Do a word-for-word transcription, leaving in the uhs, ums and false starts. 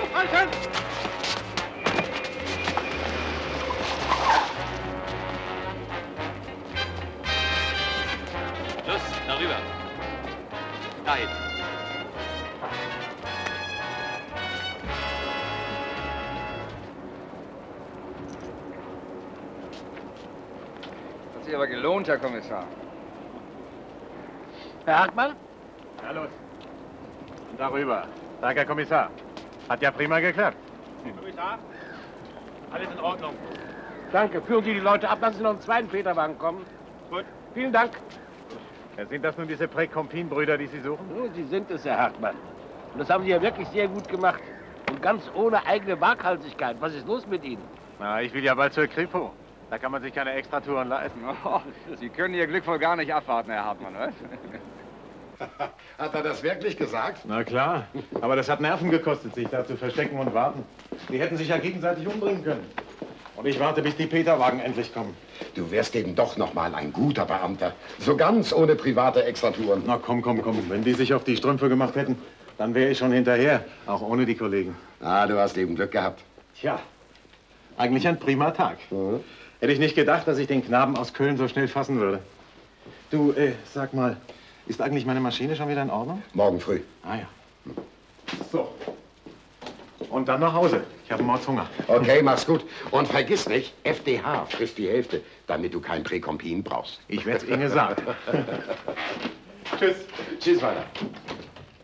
Halten! Los, darüber. Dahin. Hat sich aber gelohnt, Herr Kommissar. Herr Hartmann? Na los. Und darüber. Tag, Herr Kommissar. Hat ja prima geklappt. Kommissar, alles in Ordnung. Danke. Führen Sie die Leute ab, lassen Sie noch einen zweiten Peterwagen kommen. Gut. Vielen Dank. Ja, sind das nun diese Präkompin-Brüder, die Sie suchen? Nun, Sie sind es, Herr Hartmann. Und das haben Sie ja wirklich sehr gut gemacht. Und ganz ohne eigene Waghalsigkeit. Was ist los mit Ihnen? Na, ich will ja bald zur Kripo. Da kann man sich keine Extratouren leisten. Oh, Sie können Ihr Glück wohl gar nicht abwarten, Herr Hartmann, was? Hat er das wirklich gesagt? Na klar. Aber das hat Nerven gekostet, sich da zu verstecken und warten. Die hätten sich ja gegenseitig umbringen können. Und ich warte, bis die Peterwagen endlich kommen. Du wärst eben doch noch mal ein guter Beamter. So ganz ohne private Extratouren. Na komm, komm, komm. Wenn die sich auf die Strümpfe gemacht hätten, dann wäre ich schon hinterher. Auch ohne die Kollegen. Ah, du hast eben Glück gehabt. Tja, eigentlich ein prima Tag. Mhm. Hätte ich nicht gedacht, dass ich den Knaben aus Köln so schnell fassen würde. Du, äh, sag mal, ist eigentlich meine Maschine schon wieder in Ordnung? Morgen früh. Ah ja. So. Und dann nach Hause. Ich habe Mordshunger. Okay, mach's gut. Und vergiss nicht, F D H frisst die Hälfte, damit du kein Präkompin brauchst. Ich werd's Inge sagen. Tschüss. Tschüss, weiter.